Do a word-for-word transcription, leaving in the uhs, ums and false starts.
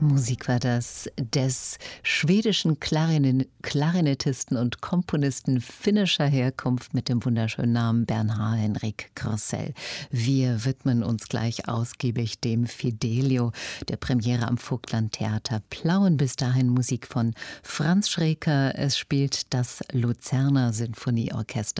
Musik war das des schwedischen Klarin- Klarinettisten und Komponisten finnischer Herkunft mit dem wunderschönen Namen Bernhard Henrik Krosell. Wir widmen uns gleich ausgiebig dem Fidelio, der Premiere am Vogtlandtheater Plauen. Bis dahin Musik von Franz Schreker. Es spielt das Luzerner Sinfonieorchester